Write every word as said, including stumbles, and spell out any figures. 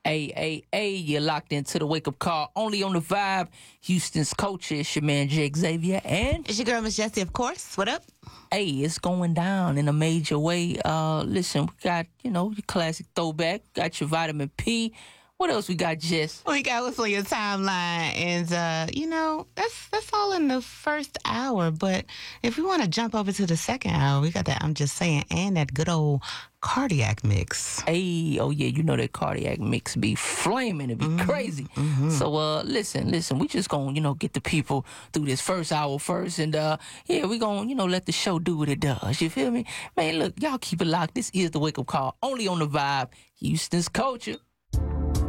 Hey, hey, hey, you're locked into the wake up call only on the Vibe. Houston's culture. It's your man, Jake Xavier. And it's your girl, Miss Jessie, of course. What up? Hey, it's going down in a major way. Uh, listen, we got, you know, your classic throwback. Got your vitamin P. What else we got, Jess? We got what's on your timeline. And, uh, you know, that's that's all in the first hour. But if we want to jump over to the second hour, we got that I'm Just Saying and that good old cardiac mix. Hey, oh, yeah, you know that cardiac mix be flaming. It be mm-hmm, crazy. Mm-hmm. So, uh, listen, listen, we just going to, you know, get the people through this first hour first. And, uh, yeah, we going to, you know, let the show do what it does. You feel me? Man, look, y'all keep it locked. This is the wake up call only on the Vibe. Houston's culture.